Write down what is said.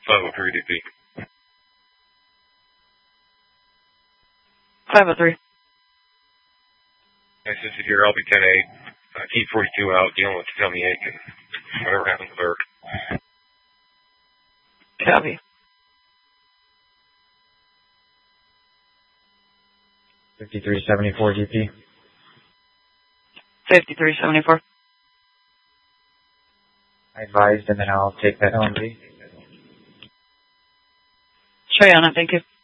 503 DP. 503. Nice to here. I'll be 10-8. Keep 42 out, dealing with tummy ache and whatever happens with her. Copy. 5374 GP. 5374. I advised, and then I'll take that LMG. Treyana, thank you.